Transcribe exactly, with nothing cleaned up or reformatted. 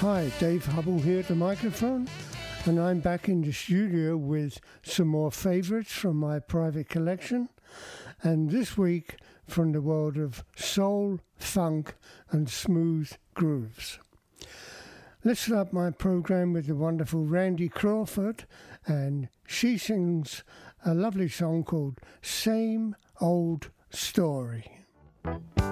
Hi, Dave Hubble here at the microphone, and I'm back in the studio with some more favourites from my private collection, and this week from the world of soul, funk and smooth grooves. Let's start my program with the wonderful Randy Crawford, and she sings a lovely song called Same Old Story.